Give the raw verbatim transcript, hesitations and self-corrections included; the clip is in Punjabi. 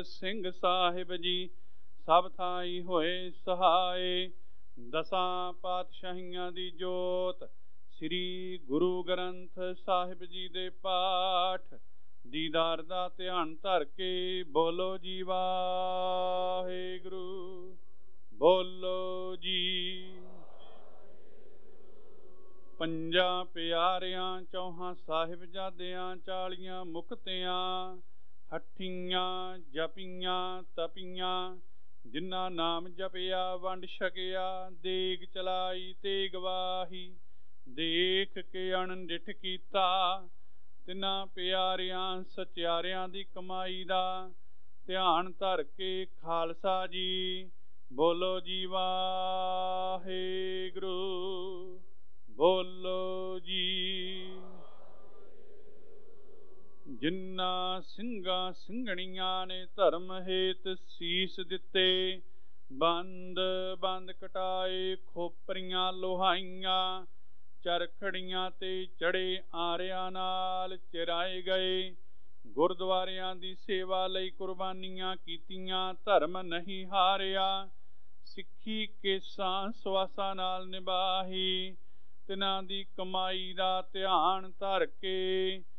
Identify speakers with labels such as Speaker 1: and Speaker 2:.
Speaker 1: ਸਿੰਘ ਸਾਹਿਬ ਜੀ ਸਭ ਥਾਈ ਹੋਏ ਸਹਾਏ। ਦਸਾਂ ਪਾਤਸ਼ਾਹੀਆਂ ਦੀ ਜੋਤ ਸ੍ਰੀ ਗੁਰੂ ਗ੍ਰੰਥ ਸਾਹਿਬ ਜੀ ਦੇ ਪਾਠ ਦੀਦਾਰ ਦਾ ਧਿਆਨ ਧਰ ਕੇ ਬੋਲੋ ਜੀ ਵਾਹਿਗੁਰੂ। ਬੋਲੋ ਜੀ। ਪੰਜਾਂ ਪਿਆਰਿਆਂ ਚੌਹਾਂ ਸਾਹਿਬਜ਼ਾਦਿਆਂ ਚਾਲੀਆਂ ਮੁਕਤਿਆਂ ਹੱਠੀਆਂ ਜਪੀਆਂ ਤਪੀਆਂ ਜਿਨ੍ਹਾਂ ਨਾਮ ਜਪਿਆ ਵੰਡ ਛਕਿਆ ਦੇਗ ਚਲਾਈ ਤੇ ਗਵਾਹੀ ਦੇਖ ਕੇ ਅਣਡਿੱਠ ਕੀਤਾ ਤਿੰਨਾਂ ਪਿਆਰਿਆਂ ਸਚਿਆਰਿਆਂ ਦੀ ਕਮਾਈ ਦਾ ਧਿਆਨ ਧਰ ਕੇ ਖਾਲਸਾ ਜੀ ਬੋਲੋ ਜੀ ਵਾਹਿਗੁਰੂ। ਬੋਲੋ ਜੀ। ਜਿਨ੍ਹਾਂ ਸਿੰਘਾਂ ਸਿੰਘਣੀਆਂ ਨੇ ਧਰਮ ਹੇਤ ਸੀਸ ਦਿੱਤੇ ਬੰਦ ਬੰਦ ਕਟਾਏ ਖੋਪਰੀਆਂ ਲੋਹਾਈਆਂ ਚਰਖੜੀਆਂ ਤੇ ਚੜੇ ਆਰਿਆਂ ਨਾਲ ਚਿਰਾਏ ਗਏ ਗੁਰਦੁਆਰਿਆਂ ਦੀ ਸੇਵਾ ਲਈ ਕੁਰਬਾਨੀਆਂ ਕੀਤੀਆਂ ਧਰਮ ਨਹੀਂ ਹਾਰਿਆ ਸਿੱਖੀ ਕੇਸਾਂ ਸਵਾਸਾਂ ਨਾਲ ਨਿਭਾਹੀ ਤਿਨਾਂ ਦੀ ਕਮਾਈ ਦਾ ਧਿਆਨ ਧਰ ਕੇ